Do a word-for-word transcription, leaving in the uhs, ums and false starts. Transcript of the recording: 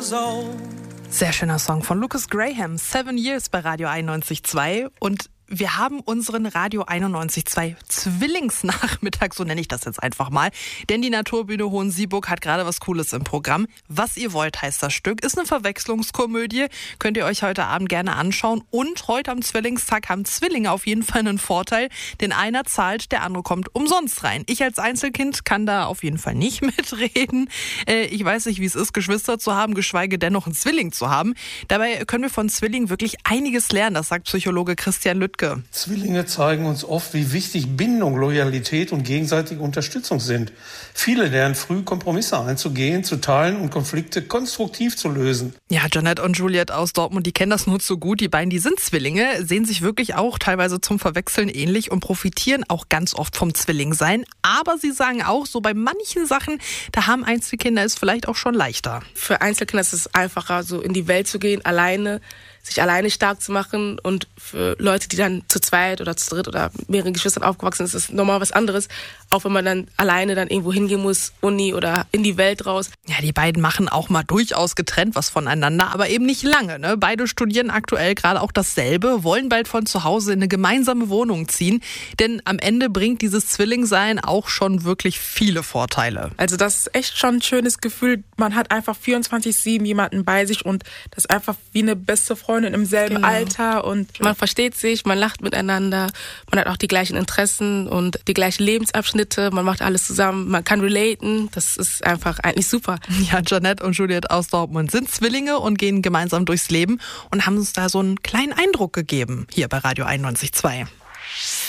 years old. Sehr schöner Song von Lucas Graham, Seven Years bei Radio einundneunzig Komma zwei. Und wir haben unseren Radio einundneunzig Komma zwei Zwillingsnachmittag, so nenne ich das jetzt einfach mal. Denn die Naturbühne Hohensieburg hat gerade was Cooles im Programm. Was ihr wollt heißt das Stück. Ist eine Verwechslungskomödie. Könnt ihr euch heute Abend gerne anschauen. Und heute am Zwillingstag haben Zwillinge auf jeden Fall einen Vorteil. Denn einer zahlt, der andere kommt umsonst rein. Ich als Einzelkind kann da auf jeden Fall nicht mitreden. Äh, ich weiß nicht, wie es ist, Geschwister zu haben, geschweige denn noch einen Zwilling zu haben. Dabei können wir von Zwillingen wirklich einiges lernen. Das sagt Psychologe Christian Lüttke. Zwillinge zeigen uns oft, wie wichtig Bindung, Loyalität und gegenseitige Unterstützung sind. Viele lernen früh, Kompromisse einzugehen, zu teilen und Konflikte konstruktiv zu lösen. Ja, Janette und Juliette aus Dortmund, die kennen das nur zu gut. Die beiden, die sind Zwillinge, sehen sich wirklich auch teilweise zum Verwechseln ähnlich und profitieren auch ganz oft vom Zwillingsein. Aber sie sagen auch, so bei manchen Sachen, da haben Einzelkinder es vielleicht auch schon leichter. Für Einzelkinder ist es einfacher, so in die Welt zu gehen, alleine, sich alleine stark zu machen. Und für Leute, die dann zu zweit oder zu dritt oder mit mehreren Geschwistern aufgewachsen sind, ist es nochmal was anderes. Auch wenn man dann alleine dann irgendwo hingehen muss, Uni oder in die Welt raus. Ja, die beiden machen auch mal durchaus getrennt was voneinander, aber eben nicht lange. Ne? Beide studieren aktuell gerade auch dasselbe, wollen bald von zu Hause in eine gemeinsame Wohnung ziehen. Denn am Ende bringt dieses Zwillingsein auch schon wirklich viele Vorteile. Also das ist echt schon ein schönes Gefühl. Man hat einfach vierundzwanzig sieben jemanden bei sich und das ist einfach wie eine beste Freundin im selben Genau. Alter. Und Man versteht sich, man lacht miteinander, man hat auch die gleichen Interessen und die gleichen Lebensabschnitte, man macht alles zusammen, man kann relaten, das ist einfach eigentlich super. Ja, Janette und Juliette aus Dortmund sind Zwillinge und gehen gemeinsam durchs Leben und haben uns da so einen kleinen Eindruck gegeben, hier bei Radio einundneunzig Komma zwei.